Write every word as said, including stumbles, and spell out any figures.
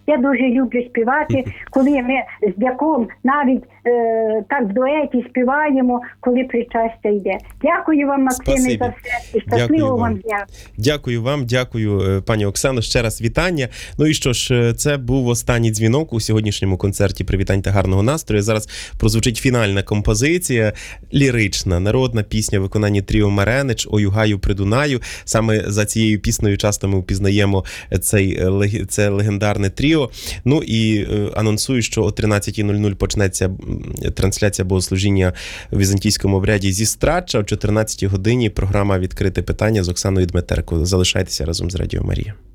Я дуже люблю співати, коли ми з дяком навіть е, так в дуеті співаємо, коли причастя йде. Дякую вам, Максиме, Спасибі. за все. І щасливого вам дня. Дякую вам, дякую, пані Оксано. Ще раз вітання. Ну і що ж, це був останній дзвінок у сьогоднішньому концерті «Привітань та гарного настрою». Зараз прозвучить фінальна композиція, лірична, народна пісня в виконанні тріо Маренич «Ой у гаю при Дунаю». Саме за цією піснею часто ми впізнаємо цей, це легендарне тріо. Ну і анонсую, що о тринадцятій нуль нуль почнеться трансляція богослужіння в візантійському обряді зі Страча. О чотирнадцятій годині програма «Відкрите питання» з Оксаною Дмитерко. Залишайтеся разом з Радіо Марія.